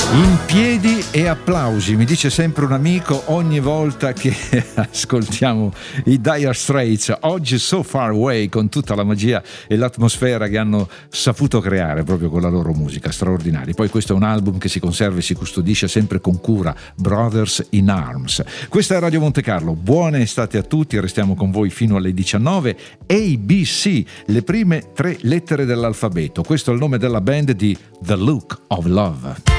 In piedi e applausi, mi dice sempre un amico ogni volta che ascoltiamo i Dire Straits. Oggi So Far Away, con tutta la magia e l'atmosfera che hanno saputo creare proprio con la loro musica, straordinari. Poi questo è un album che si conserva e si custodisce sempre con cura, Brothers in Arms. Questa è Radio Monte Carlo, buona estate a tutti, restiamo con voi fino alle 19. ABC, le prime 3 lettere dell'alfabeto, questo è il nome della band di The Look of Love.